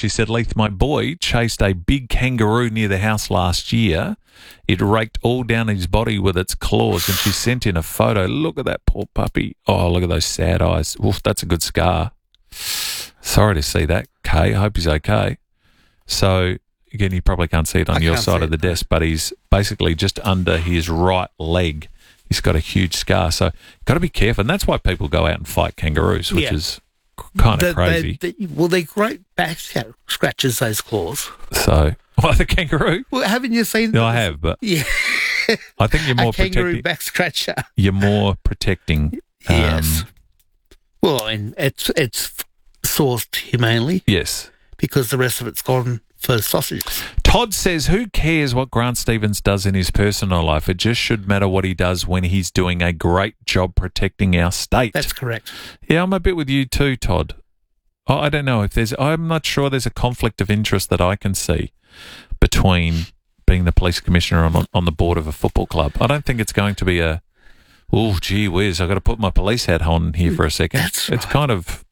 She said, Leith, my boy chased a big kangaroo near the house last year. It raked all down his body with its claws, and she sent in a photo. Look at that poor puppy. Oh, look at those sad eyes. Oof, that's a good scar. Sorry to see that, Kay. I hope he's okay. So, again, you probably can't see it on your side of the desk, but he's basically just under his right leg. He's got a huge scar. So, got to be careful. And that's why people go out and fight kangaroos, which is kind of crazy. They're great back scratches, those claws. So, the kangaroo? Well, haven't you seen No, I have, but yeah. I think you're more a kangaroo protecting. back scratcher. You're more protecting. Yes. Well, and it's sourced humanely. Yes. Because the rest of it's gone for sausages. Todd says, who cares what Grant Stevens does in his personal life? It just should matter what he does when he's doing a great job protecting our state. That's correct. Yeah, I'm a bit with you too, Todd. I don't know if I'm not sure there's a conflict of interest that I can see between being the police commissioner on the board of a football club. I don't think it's going to be oh, gee whiz, I've got to put my police hat on here for a second. That's It's kind of,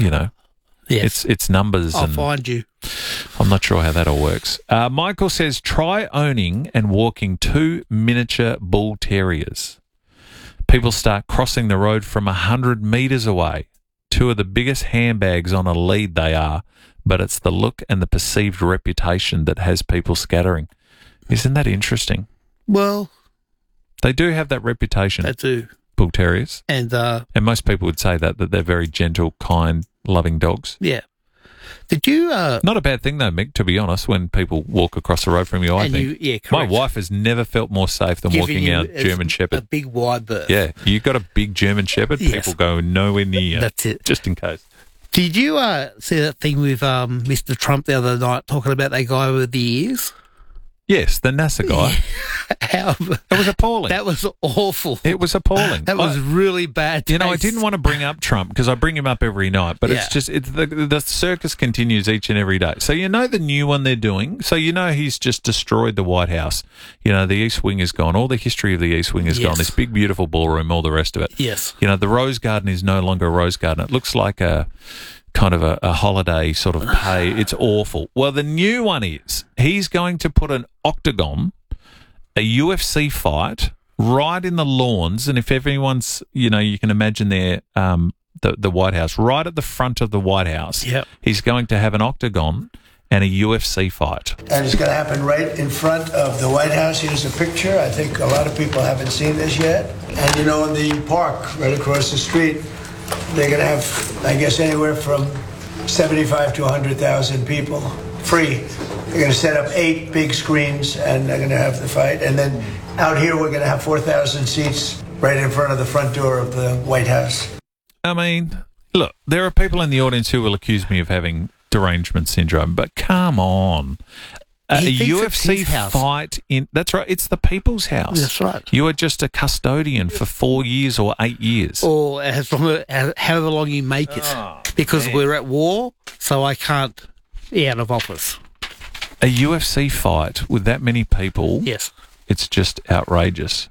yes. it's numbers. I'll find you. I'm not sure how that all works. Michael says, try owning and walking 2 miniature bull terriers. People start crossing the road from 100 metres away. 2 of the biggest handbags on a lead they are, but it's the look and the perceived reputation that has people scattering. Isn't that interesting? Well, they do have that reputation. They do. Bull terriers. And most people would say that they're very gentle, kind, loving dogs. Yeah. Did you... Not a bad thing, though, Mick, to be honest, when people walk across the road from you, I think. Correct. My wife has never felt more safe than walking our German Shepherd. A big wide berth. Yeah. You've got a big German Shepherd, Yes. people go nowhere near. That's it. Just in case. Did you see that thing with Mr. Trump the other night talking about that guy with the ears? Yes, the NASA guy. It was appalling. That was awful. It was appalling. That was really bad taste. I didn't want to bring up Trump because I bring him up every night, but it's just the circus continues each and every day. So the new one they're doing. So he's just destroyed the White House. The East Wing is gone. All the history of the East Wing is gone. This big, beautiful ballroom, all the rest of it. Yes. The Rose Garden is no longer a Rose Garden. It looks like a kind of a holiday sort of pay. It's awful. Well, the new one is he's going to put an octagon, a UFC fight right in the lawns, and if everyone's, you can imagine there, the White House, right at the front of the White House, he's going to have an octagon and a UFC fight. And it's going to happen right in front of the White House. Here's a picture. I think a lot of people haven't seen this yet. And, in the park right across the street, they're going to have, I guess, anywhere from 75 to 100,000 people free. They're going to set up 8 big screens, and they're going to have the fight. And then out here, we're going to have 4,000 seats right in front of the front door of the White House. I mean, look, there are people in the audience who will accuse me of having derangement syndrome, but come on. A UFC fight that's right, it's the people's house. That's right. You are just a custodian for 4 years or 8 years. Or however long you make it. Because we're at war, so I can't be out of office. A UFC fight with that many people, yes, it's just outrageous.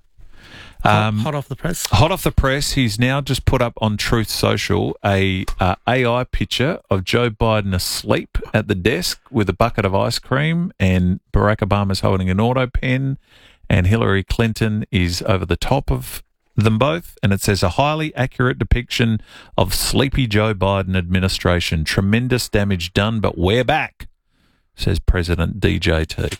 Hot off the press. Hot off the press. He's now just put up on Truth Social a AI picture of Joe Biden asleep at the desk with a bucket of ice cream, and Barack Obama's holding an auto pen, and Hillary Clinton is over the top of them both, and it says a highly accurate depiction of sleepy Joe Biden administration. Tremendous damage done, but we're back, says President DJT.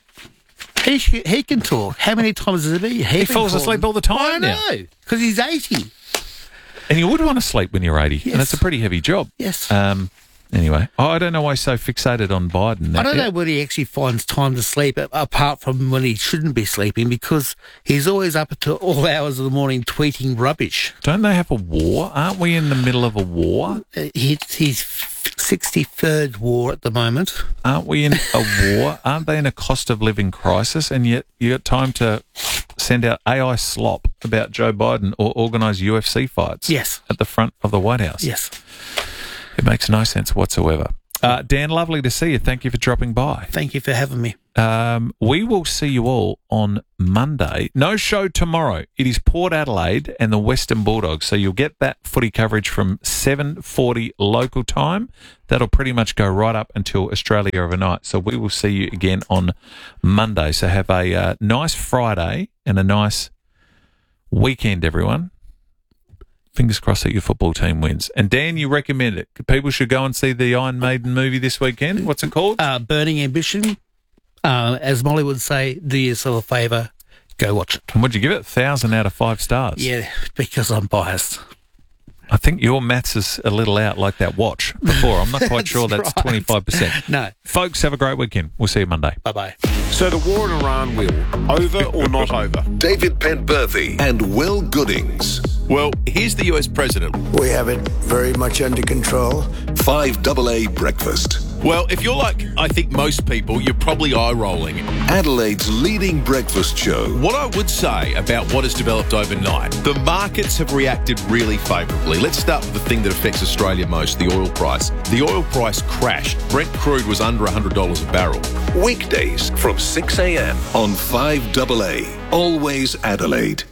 He can talk. How many times has it been? He falls asleep all the time now. I know, because he's 80. And you would want to sleep when you're 80, yes. and it's a pretty heavy job. Yes. Anyway, I don't know why he's so fixated on Biden. I don't know when he actually finds time to sleep, apart from when he shouldn't be sleeping, because he's always up until all hours of the morning tweeting rubbish. Don't they have a war? Aren't we in the middle of a war? He's 63rd war at the moment. Aren't we in a war? Aren't they in a cost of living crisis? And yet you got time to send out AI slop about Joe Biden or organise UFC fights at the front of the White House. Yes. It makes no sense whatsoever. Dan, lovely to see you. Thank you for dropping by. Thank you for having me. We will see you all on Monday. No show tomorrow. It is Port Adelaide and the Western Bulldogs. So you'll get that footy coverage from 7:40 local time. That'll pretty much go right up until Australia overnight. So we will see you again on Monday. So have a nice Friday and a nice weekend, everyone. Fingers crossed that your football team wins. And Dan, you recommend it. People should go and see the Iron Maiden movie this weekend. What's it called? Burning Ambition. As Molly would say, do yourself a favour, go watch it. And would you give it 1,000 out of 5 stars? Yeah, because I'm biased. I think your maths is a little out like that watch before. I'm not quite sure that's right. 25%. No. Folks, have a great weekend. We'll see you Monday. Bye-bye. So the war in Iran, Will, over or not over? David Penberthy and Will Goodings. Well, here's the US president. We have it very much under control. 5AA Breakfast. Well, if you're like, I think most people, you're probably eye-rolling. Adelaide's leading breakfast show. What I would say about what has developed overnight, the markets have reacted really favourably. Let's start with the thing that affects Australia most, the oil price. The oil price crashed. Brent crude was under $100 a barrel. Weekdays from 6 a.m. on 5AA. Always Adelaide.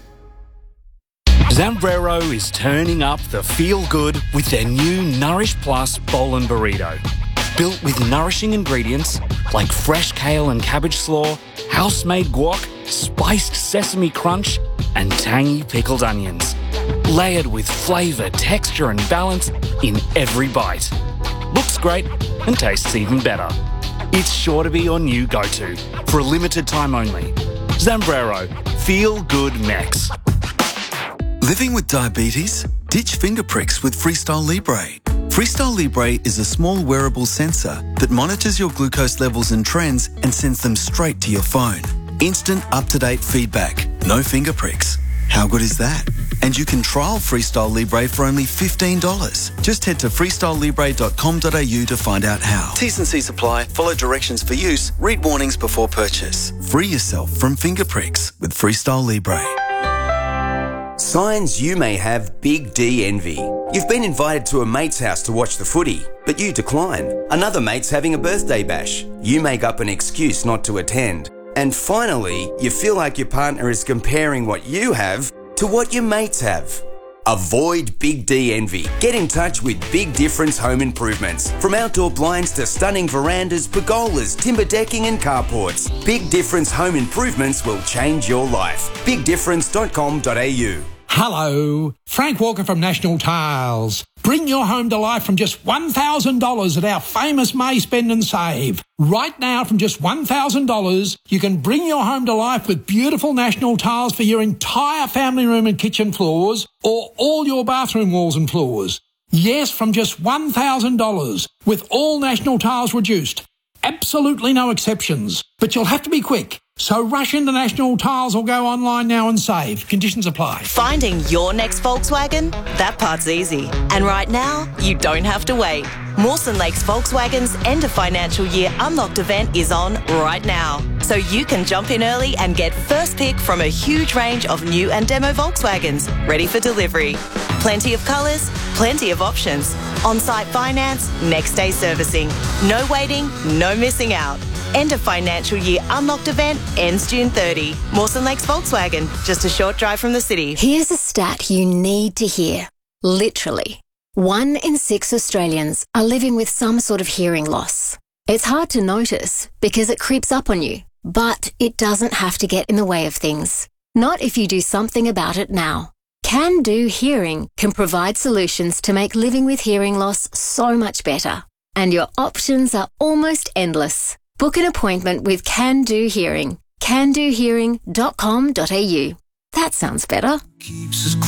Zambrero is turning up the feel-good with their new Nourish Plus Bowl and Burrito. Built with nourishing ingredients like fresh kale and cabbage slaw, house-made guac, spiced sesame crunch, and tangy pickled onions. Layered with flavour, texture and balance in every bite. Looks great and tastes even better. It's sure to be your new go-to for a limited time only. Zambrero. Feel good Mex. Living with diabetes? Ditch finger pricks with Freestyle Libre. Freestyle Libre is a small wearable sensor that monitors your glucose levels and trends and sends them straight to your phone. Instant up-to-date feedback. No finger pricks. How good is that? And you can trial Freestyle Libre for only $15. Just head to freestylelibre.com.au to find out how. T's and C's apply. Follow directions for use. Read warnings before purchase. Free yourself from finger pricks with Freestyle Libre. Signs you may have Big D envy. You've been invited to a mate's house to watch the footy, but you decline. Another mate's having a birthday bash. You make up an excuse not to attend. And finally, you feel like your partner is comparing what you have to what your mates have. Avoid Big D envy. Get in touch with Big Difference Home Improvements. From outdoor blinds to stunning verandas, pergolas, timber decking and carports, Big Difference Home Improvements will change your life. BigDifference.com.au. Hello, Frank Walker from National Tiles. Bring your home to life from just $1,000 at our famous May Spend and Save. Right now, from just $1,000, you can bring your home to life with beautiful National Tiles for your entire family room and kitchen floors or all your bathroom walls and floors. Yes, from just $1,000 with all National Tiles reduced. Absolutely no exceptions. But you'll have to be quick. So rush into National Tiles or go online now and save. Conditions apply. Finding your next Volkswagen? That part's easy. And right now, you don't have to wait. Mawson Lakes Volkswagen's end of financial year unlocked event is on right now. So you can jump in early and get first pick from a huge range of new and demo Volkswagens ready for delivery. Plenty of colours, plenty of options. On-site finance, next day servicing. No waiting, no missing out. End of financial year unlocked event ends June 30. Mawson Lakes Volkswagen, just a short drive from the city. Here's a stat you need to hear. Literally, 1 in 6 Australians are living with some sort of hearing loss. It's hard to notice because it creeps up on you, but it doesn't have to get in the way of things. Not if you do something about it now. Can Do Hearing can provide solutions to make living with hearing loss so much better. And your options are almost endless. Book an appointment with Can Do Hearing. CanDoHearing.com.au. That sounds better. Keeps us